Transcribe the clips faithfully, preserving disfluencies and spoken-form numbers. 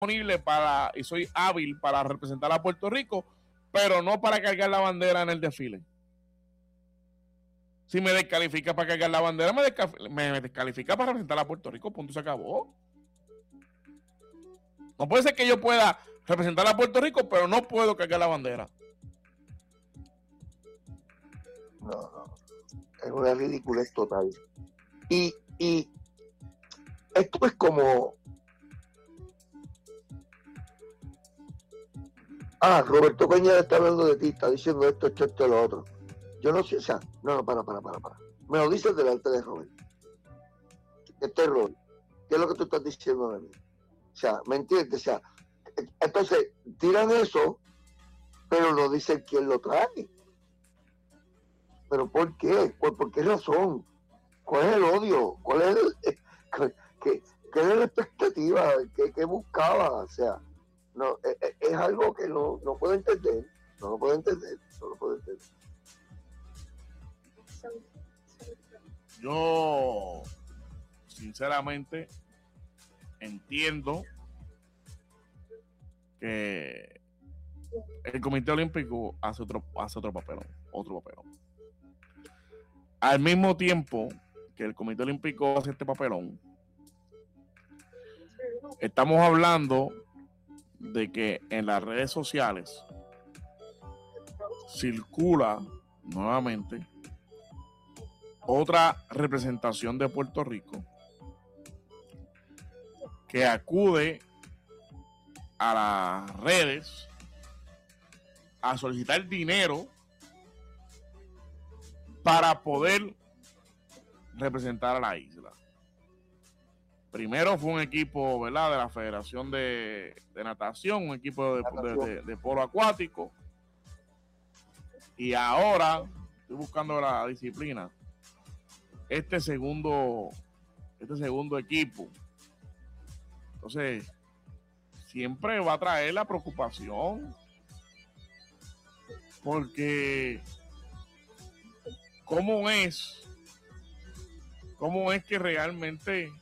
disponible para y soy hábil para representar a Puerto Rico, pero no para cargar la bandera en el desfile. Si me descalifica para cargar la bandera, me, desca me descalifica para representar a Puerto Rico, punto, se acabó. No puede ser que yo pueda representar a Puerto Rico, pero no puedo cargar la bandera. No, no. Es una ridiculez total. Y, y esto es como... Ah, Roberto Cañada está hablando de ti, está diciendo esto, esto, esto, lo otro. Yo no sé, o sea, no, no, para, para, para, para. Me lo dices delante de Roberto. Este es Robert. ¿Qué es lo que tú estás diciendo de mí? O sea, ¿me entiendes? O sea, entonces, tiran eso, pero no dicen quién lo trae. ¿Pero por qué? ¿Por, por qué razón? ¿Cuál es el odio? ¿Cuál es el, qué, qué es la expectativa? ¿Qué, qué buscaba? O sea, no, es, es algo que no, no puedo entender. No lo puedo entender. No lo puedo entender. Yo, sinceramente, entiendo que el Comité Olímpico hace otro, hace otro papelón, otro papelón. Al mismo tiempo que el Comité Olímpico hace este papelón, estamos hablando de que en las redes sociales circula nuevamente otra representación de Puerto Rico que acude a las redes a solicitar dinero para poder representar a la isla. Primero fue un equipo, ¿verdad?, de la Federación de, de Natación, un equipo de, de, de, de polo acuático, y ahora estoy buscando la disciplina. Este segundo, este segundo equipo. Entonces, siempre va a traer la preocupación, porque ¿cómo es? ¿Cómo es que realmente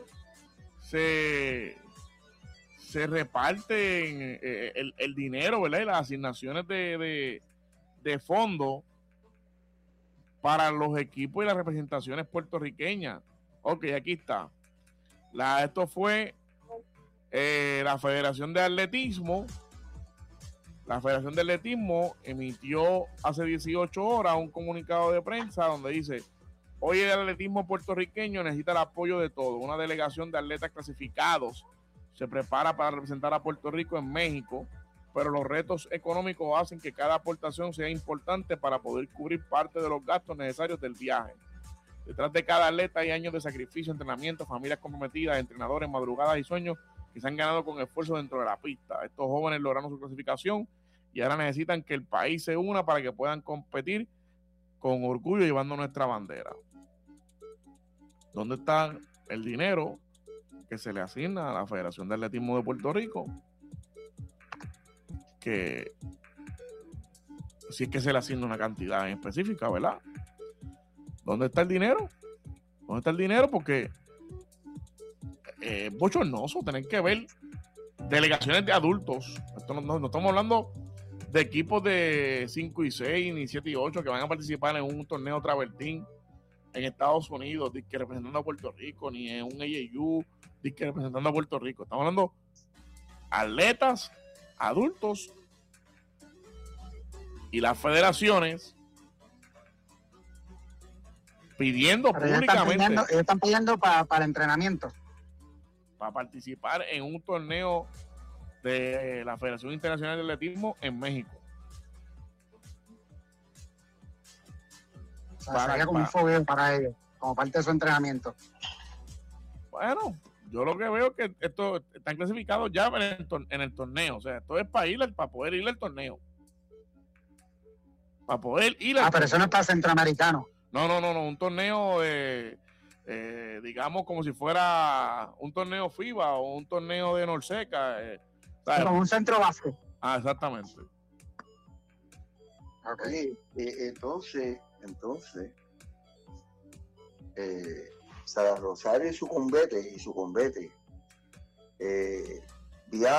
se, se reparten eh, el, el dinero, ¿verdad?, y las asignaciones de, de, de fondos para los equipos y las representaciones puertorriqueñas? Ok, aquí está. La, esto fue eh, la Federación de Atletismo. La Federación de Atletismo emitió hace dieciocho horas un comunicado de prensa donde dice: hoy el atletismo puertorriqueño necesita el apoyo de todos. Una delegación de atletas clasificados se prepara para representar a Puerto Rico en México, pero los retos económicos hacen que cada aportación sea importante para poder cubrir parte de los gastos necesarios del viaje. Detrás de cada atleta hay años de sacrificio, entrenamiento, familias comprometidas, entrenadores, madrugadas y sueños que se han ganado con esfuerzo dentro de la pista. Estos jóvenes lograron su clasificación y ahora necesitan que el país se una para que puedan competir con orgullo llevando nuestra bandera. ¿Dónde está el dinero que se le asigna a la Federación de Atletismo de Puerto Rico? Que si es que se le asigna una cantidad en específica, ¿verdad? ¿Dónde está el dinero? ¿Dónde está el dinero? Porque eh, es bochornoso tener que ver delegaciones de adultos. Esto no, no, no estamos hablando de equipos de cinco y seis, ni siete y ocho que van a participar en un torneo travertín en Estados Unidos, que representando a Puerto Rico, ni en un A A U, que representando a Puerto Rico. Estamos hablando atletas adultos y las federaciones pidiendo Pero públicamente ellos están pidiendo, ellos están pidiendo para, para entrenamiento, para participar en un torneo de la Federación Internacional de Atletismo en México. O sea, sería como un fogueo para ellos, como parte de su entrenamiento. Bueno, yo lo que veo es que estos están clasificados ya en el, en el torneo. O sea, esto es para ir, para poder ir al torneo. Para poder ir al Ah, pero torneo. eso no es para centroamericano. No, no, no, no, un torneo, eh, eh, digamos, como si fuera un torneo FIBA o un torneo de Norseca. Eh, como un centro base. Ah, exactamente. Okay. Eh, entonces, entonces, eh, Sara Rosario y su convete, y su convete, eh, Ya